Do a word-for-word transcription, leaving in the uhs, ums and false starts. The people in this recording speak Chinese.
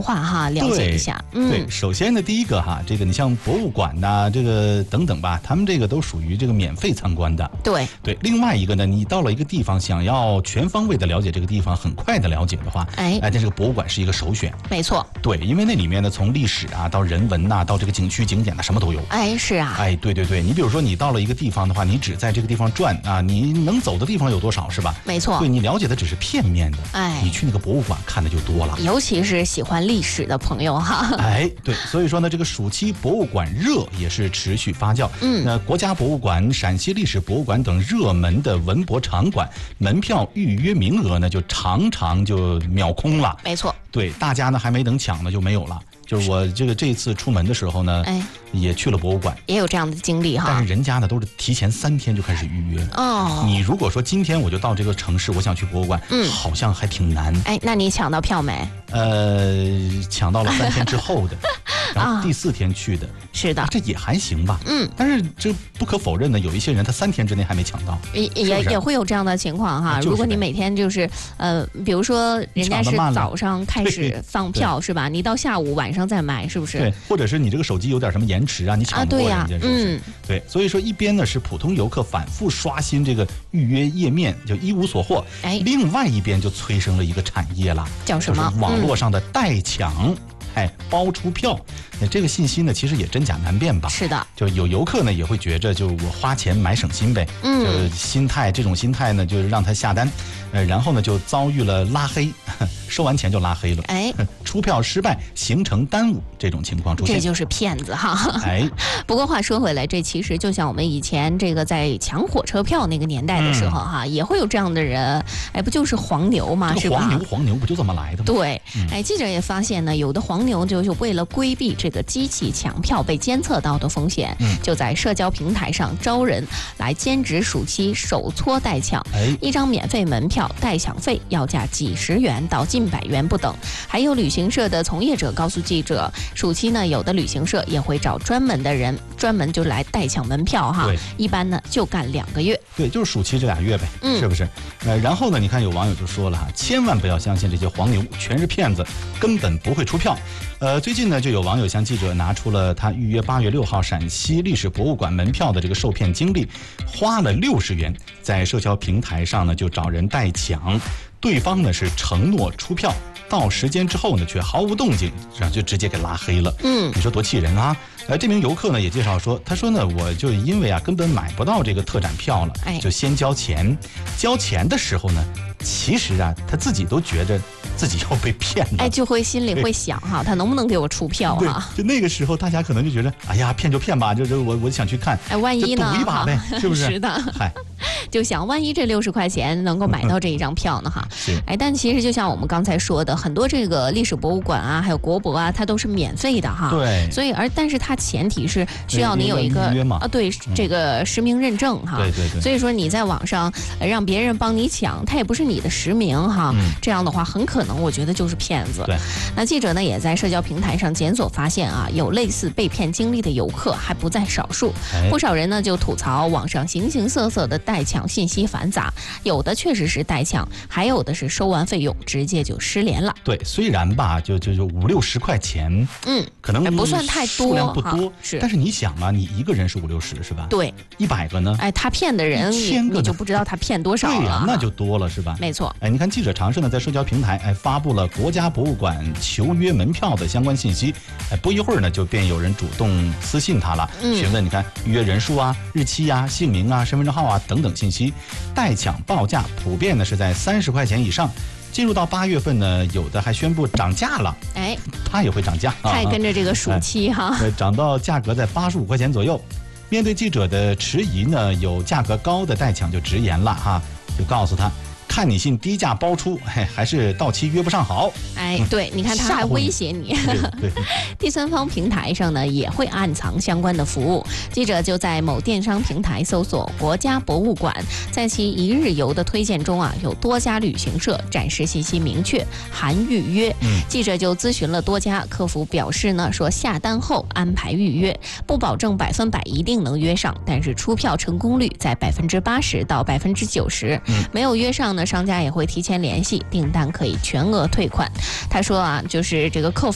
化哈，了解一下。 嗯，对，首先呢，第一个哈，这个你像博物馆呐、啊，这个等等吧，他们这个都属于这个免费参观的。 对对，另外一个呢，你到了一个地方，想要全方位的了解这个地方，很快的了解的话，哎，哎，这个博物馆是一个首选。 没错。 对，因为那里面呢，从历史啊到人文呐、啊，到这个景区景点呐、啊，什么都有。 哎，是啊。 哎，对对对，你比如说你到了一个地方的话，你只在这个地方转啊，你能走的地方有多少是吧？ 没错。 对，你了解的只是片面的。 哎， 你去那个博物馆看的就多了。 尤其是喜欢历史的朋友哈。 哎，对，所以说呢，这个暑期博物馆热也是持续发酵。嗯，那国家博物馆、陕西历史博物馆等热门的文博场馆，门票预约名额呢就常常就秒空了。 没错。 对，大家呢还没等抢呢就没有了。就是我这个这一次出门的时候呢，哎，也去了博物馆， 也有这样的经历哈。 但是人家呢都是提前三天就开始预约哦。你如果说今天我就到这个城市，我想去博物馆，嗯，好像还挺难。 哎，那你抢到票没？ 呃，抢到了三天之后的，然后第四天去的。 是的， 这也还行吧。嗯，但是这不可否认的，有一些人他三天之内还没抢到， 也也也会有这样的情况哈。如果你每天就是呃，比如说人家是早上开始放票是吧？你到下午晚上再买是不是？ 对，或者是你这个手机有点什么延迟啊，你抢不过人家是不是？嗯，对，所以说一边呢是普通游客反复刷新这个预约页面就一无所获，哎，另外一边就催生了一个产业了， 叫什么？ 就是网络上的代抢。哎，包出票，那这个信息呢，其实也真假难辨吧？ 是的， 就有游客呢也会觉着，就我花钱买省心呗，嗯，就心态这种心态呢，就是让他下单，呃，然后呢就遭遇了拉黑，收完钱就拉黑了，哎，出票失败，行程耽误这种情况出现， 这就是骗子哈。 哎， 不过话说回来，这其实就像我们以前这个在抢火车票那个年代的时候哈，嗯、也会有这样的人，哎，不就是黄牛吗？是吧？ 黄牛，黄牛不就这么来的吗？ 对，嗯、哎，记者也发现呢，有的黄牛就是为了规避这个机器抢票被监测到的风险，嗯、就在社交平台上招人来兼职暑期手搓代抢，哎、一张免费门票代抢费要价几十元到近百元不等。还有旅行社的从业者告诉记者，暑期呢，有的旅行社也会找专门的人，专门就来代抢门票哈。一般呢就干两个月。 对，就是暑期这俩月呗，嗯、是不是？呃，然后呢，你看有网友就说了哈，千万不要相信这些黄牛，全是骗子，根本不会出票。呃，最近呢，就有网友向记者拿出了他预约八月六号陕西历史博物馆门票的这个受骗经历，花了六十元，在社交平台上呢就找人代抢，对方呢是承诺出票，到时间之后呢却毫无动静，然后就直接给拉黑了。嗯，你说多气人啊！呃，这名游客呢也介绍说，他说呢，我就因为啊根本买不到这个特展票了，哎，就先交钱，交钱的时候呢，其实啊他自己都觉着自己要被骗了， 哎，就会心里会想哈，他能不能给我出票哈？ 就那个时候大家可能就觉得，哎呀，骗就骗吧，就就我我想去看， 哎，万一呢？ 赌一把呗，是不是？ 是的， 嗨。 就想万一这六十块钱能够买到这一张票呢哈，哎，但其实就像我们刚才说的，很多这个历史博物馆啊，还有国博啊，它都是免费的哈。 对。 所以而但是它前提是需要你有一个啊，对这个实名认证哈。 对对对。 所以说你在网上让别人帮你抢，它也不是你的实名哈，嗯、这样的话很可能我觉得就是骗子。 对。 那记者呢也在社交平台上检索发现啊，有类似被骗经历的游客还不在少数，哎、不少人呢就吐槽网上形形色色的代抢信息繁杂，有的确实是代抢，还有的是收完费用直接就失联了。 对，虽然吧，就就就五六十块钱，嗯，可能不算太多， 数量不多， 是。 但是你想啊，你一个人是五六十是吧？ 对， 一百个呢？ 哎，他骗的人，你就不知道他骗多少了。 对呀、啊，那就多了是吧？ 没错。 哎，你看记者尝试呢在社交平台哎发布了国家博物馆求约门票的相关信息，哎，不一会儿呢就便有人主动私信他了，嗯、询问你看预约人数啊、日期啊、姓名啊、身份证号啊等等信息。代抢报价普遍呢是在三十块钱以上，进入到八月份呢，有的还宣布涨价了。哎，它也会涨价， 它也跟着这个暑期哈， 对，涨到价格在八十五块钱左右。面对记者的迟疑呢，有价格高的代抢就直言了哈，就告诉他。看你信低价包出，还是到期约不上好。 哎，对，你看他还威胁你。 对对第三方平台上呢也会暗藏相关的服务。记者就在某电商平台搜索国家博物馆，在其一日游的推荐中啊，有多家旅行社展示信息明确，含预约。嗯、记者就咨询了多家，客服表示呢，说下单后安排预约，不保证百分百一定能约上，但是出票成功率在百分之八十到百分之九十。嗯、没有约上呢，商家也会提前联系，订单可以全额退款。他说啊，就是这个客服